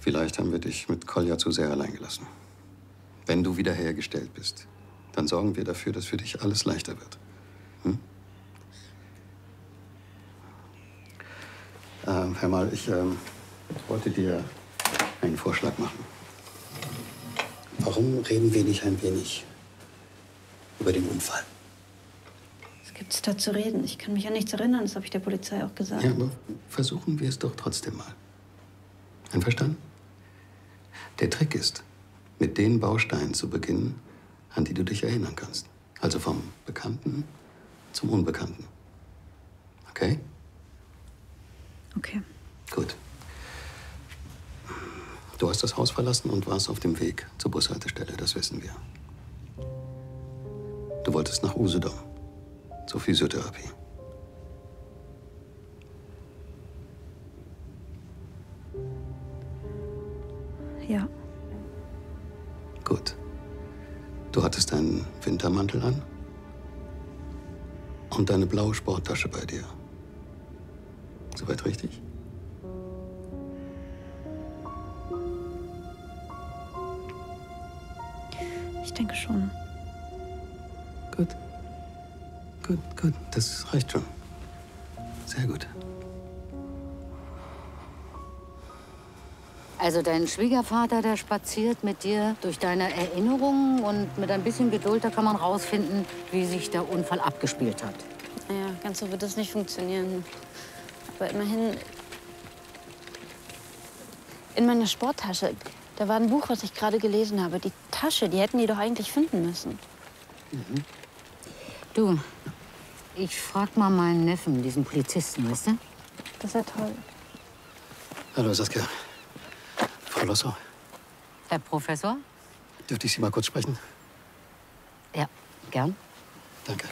Vielleicht haben wir dich mit Kolja zu sehr allein gelassen. Wenn du wiederhergestellt bist, dann sorgen wir dafür, dass für dich alles leichter wird. Hm? Hör mal, ich wollte dir einen Vorschlag machen. Warum reden wir nicht ein wenig über den Unfall? Was gibt's da zu reden? Ich kann mich an nichts erinnern, das habe ich der Polizei auch gesagt. Ja, aber versuchen wir es doch trotzdem mal. Einverstanden? Der Trick ist, mit den Bausteinen zu beginnen, an die du dich erinnern kannst. Also vom Bekannten zum Unbekannten. Okay? Okay. Gut. Du hast das Haus verlassen und warst auf dem Weg zur Bushaltestelle, das wissen wir. Du wolltest nach Usedom, zur Physiotherapie. Ja. Gut. Du hattest deinen Wintermantel an und deine blaue Sporttasche bei dir. Soweit richtig? Ich denke schon. Gut. Gut, gut. Das reicht schon. Sehr gut. Also dein Schwiegervater, der spaziert mit dir durch deine Erinnerungen und mit ein bisschen Geduld, da kann man rausfinden, wie sich der Unfall abgespielt hat. Naja, ganz so wird das nicht funktionieren. Aber immerhin, in meiner Sporttasche, da war ein Buch, was ich gerade gelesen habe. Die Tasche, die hätten die doch eigentlich finden müssen. Mhm. Du, ich frag mal meinen Neffen, diesen Polizisten, weißt du? Das ist ja toll. Hallo, Saskia. Frau Losso, Herr Professor? dürfte ich Sie mal kurz sprechen? Ja, gern. Danke.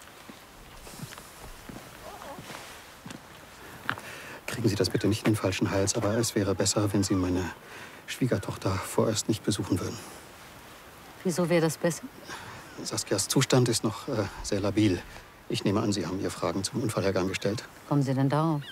Kriegen Sie das bitte nicht in den falschen Hals, aber es wäre besser, wenn Sie meine Schwiegertochter vorerst nicht besuchen würden. Wieso wäre das besser? Saskias Zustand ist noch sehr labil. Ich nehme an, Sie haben ihr Fragen zum Unfallhergang gestellt. Kommen Sie denn darauf?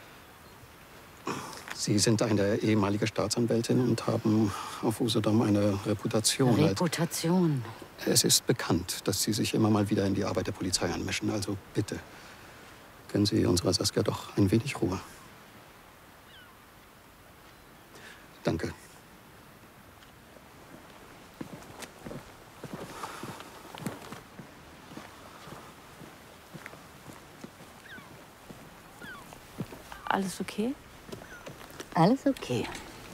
Sie sind eine ehemalige Staatsanwältin und haben auf Usedom eine Reputation. Reputation? Es ist bekannt, dass Sie sich immer mal wieder in die Arbeit der Polizei einmischen. Also bitte, gönnen Sie unserer Saskia doch ein wenig Ruhe. Danke. Alles okay? Alles okay.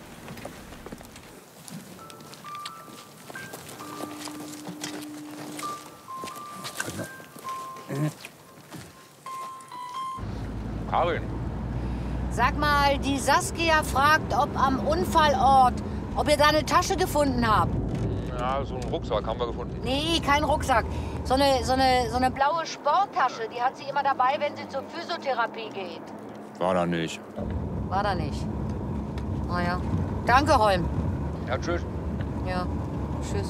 Karin. Sag mal, die Saskia fragt, ob am Unfallort, ob ihr da eine Tasche gefunden habt. Ja, so einen Rucksack haben wir gefunden. Nee, kein Rucksack. So eine blaue Sporttasche, die hat sie immer dabei, wenn sie zur Physiotherapie geht. War da nicht. War da nicht. Na ja. Danke, Holm. Ja, tschüss. Ja, tschüss.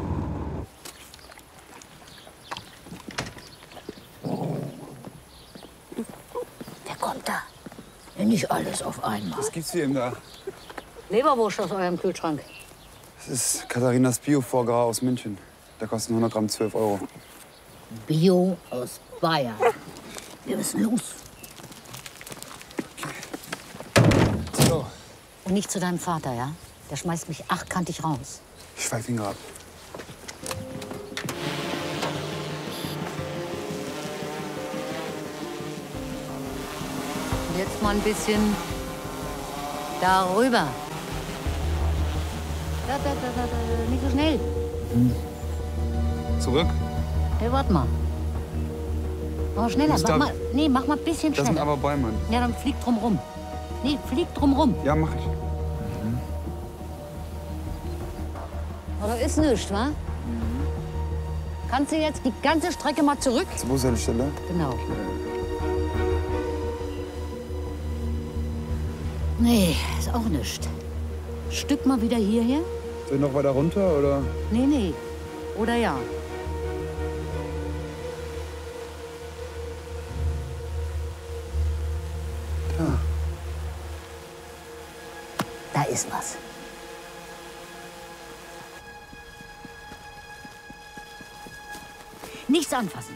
Der kommt da. Nicht alles auf einmal. Was gibt's hier eben da? Leberwurst aus eurem Kühlschrank. Das ist Katharinas Bio-Foie aus München. Da kosten 100 Gramm 12 Euro. Bio aus Bayern. Wir müssen los. So. Und nicht zu deinem Vater, ja? Der schmeißt mich achtkantig raus. Ich schweif ihn grad. Und jetzt mal ein bisschen darüber. Nicht so schnell. Zurück? Hey, warte mal. Mach mal schneller. Gustav. Mach mal ein bisschen Das sind schneller. aber Bäume. Ja, dann flieg drum rum. Nee, flieg drum rum. Ja, mach ich. Aber ist nichts, wa? Kannst du jetzt die ganze Strecke mal zurück? Zur Bushaltestelle? Genau. Nee, ist auch nichts. Stück mal wieder hierher? Soll ich noch weiter runter, oder? Nee, nee. Oder ja. Da. Da ist was. Nichts anfassen.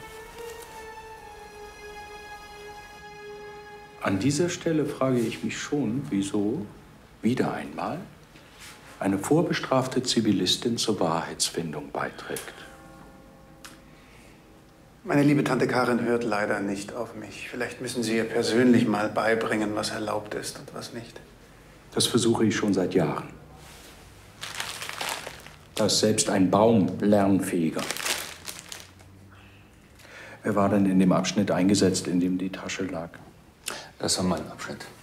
An dieser Stelle frage ich mich schon, wieso wieder einmal eine vorbestrafte Zivilistin zur Wahrheitsfindung beiträgt. Meine liebe Tante Karin hört leider nicht auf mich. Vielleicht müssen Sie ihr persönlich mal beibringen, was erlaubt ist und was nicht. Das versuche ich schon seit Jahren. Da ist selbst ein Baum lernfähiger. Wer war denn in dem Abschnitt eingesetzt, in dem die Tasche lag? Das war mein Abschnitt.